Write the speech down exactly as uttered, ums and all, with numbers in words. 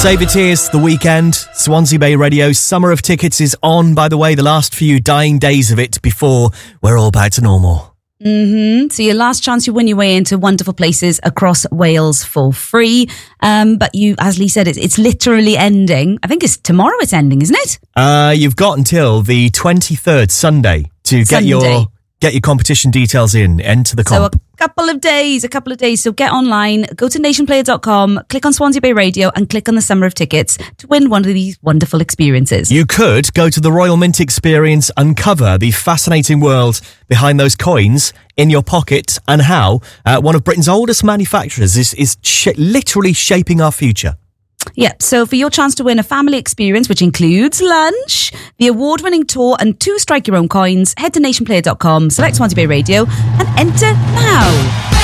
Save your tears, the weekend. Swansea Bay Radio Summer of Tickets is on, by the way, the last few dying days of it before we're all back to normal. Mm-hmm. So your last chance to win your way into wonderful places across Wales for free. Um, but you, as Lee said, it's, it's literally ending. I think it's tomorrow it's ending, isn't it? Uh, you've got until the twenty-third, Sunday, to get Sunday. your get your competition details in. Enter the comp. So a couple of days, a couple of days. So get online, go to nation player dot com, click on Swansea Bay Radio and click on the Summer of Tickets to win one of these wonderful experiences. You could go to the Royal Mint Experience, uncover the fascinating world behind those coins in your pocket and how uh, one of Britain's oldest manufacturers is, is sh- literally shaping our future. Yeah, so for your chance to win a family experience, which includes lunch, the award-winning tour and two strike your own coins, head to nation player dot com, select Swansea Bay Radio and enter now.